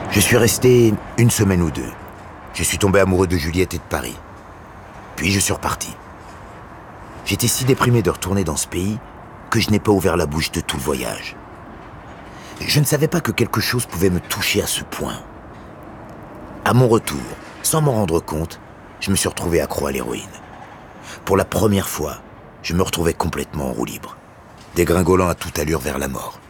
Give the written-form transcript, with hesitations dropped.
Je suis resté une semaine ou deux. Je suis tombé amoureux de Juliette et de Paris. Puis je suis reparti. J'étais si déprimé de retourner dans ce pays que je n'ai pas ouvert la bouche de tout le voyage. Je ne savais pas que quelque chose pouvait me toucher à ce point. À mon retour, sans m'en rendre compte, je me suis retrouvé accro à l'héroïne. Pour la première fois, je me retrouvais complètement en roue libre, dégringolant à toute allure vers la mort.